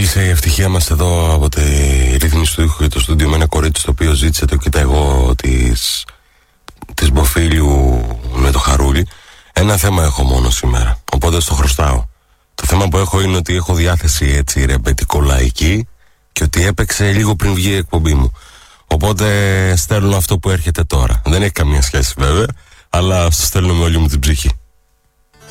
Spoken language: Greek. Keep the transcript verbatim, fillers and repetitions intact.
Φίλησε η ευτυχία μας εδώ από τη ρύθμιση του ήχου και το στούντιο με ένα κορίτσι το οποίο ζήτησε το κοίτα εγώ της, της Μποφίλιου με το Χαρούλι. Ένα θέμα έχω μόνο σήμερα, οπότε στο χρωστάω. Το θέμα που έχω είναι ότι έχω διάθεση έτσι ρεμπετικό λαϊκή και ότι έπαιξε λίγο πριν βγει η εκπομπή μου. Οπότε στέλνω αυτό που έρχεται τώρα. Δεν έχει καμία σχέση βέβαια, αλλά στο στέλνω με όλη μου την ψυχή.